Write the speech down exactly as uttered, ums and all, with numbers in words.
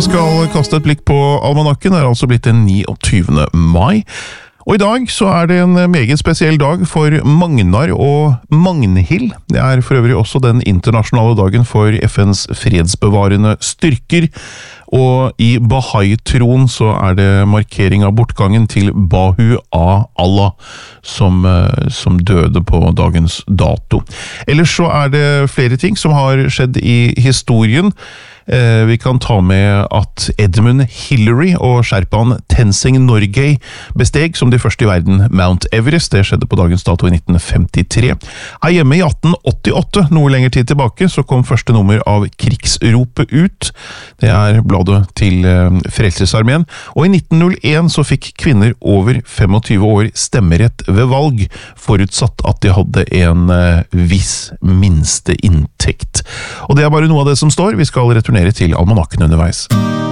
skal kaste et blikk på almanakken. Det er altså blitt den niogtyvende mai. Og i dag så er det en meget spesiell dag for Magnar og Magnhild. Det er for øvrig også den internasjonale dagen for F N's fredsbevarende styrker. Og i Bahá'í-troen så er det markering av bortgangen til Bahu A. Allah, som, som døde på dagens dato. Ellers så er det flere ting som har skjedd i historien. Eh, vi kan ta med at Edmund Hillary og sherpaen Tenzing Norgay besteg som de første i verden Mount Everest. Det skjedde på dagens dato i nitten femtitre. Her hjemme i atten åttiåtte, noe lenger tid tilbake, så kom første nummer av Krigsropet ut. Det er bladet til eh, Frelsesarmeen. Og i nitten null en så fikk kvinner over femogtyve år stemmerett ved valg, forutsatt at de hadde en eh, viss minste inntekt. Og det er bare noe av det som står. Vi skal returnere til almanakken underveis.